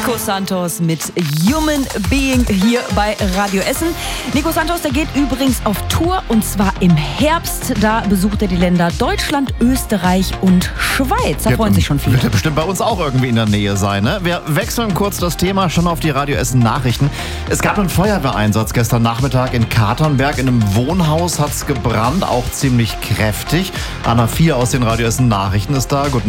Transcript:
Nico Santos mit Human Being hier bei Radio Essen. Nico Santos, der geht übrigens auf Tour und zwar im Herbst. Da besucht er die Länder Deutschland, Österreich und Schweiz. Da freuen sich schon viele. Wird er bestimmt bei uns auch irgendwie in der Nähe sein, ne? Wir wechseln kurz das Thema schon auf die Radio Essen Nachrichten. Es gab einen Feuerwehreinsatz gestern Nachmittag in Katernberg. In einem Wohnhaus hat es gebrannt, auch ziemlich kräftig. Anna 4 aus den Radio Essen Nachrichten ist da. Guten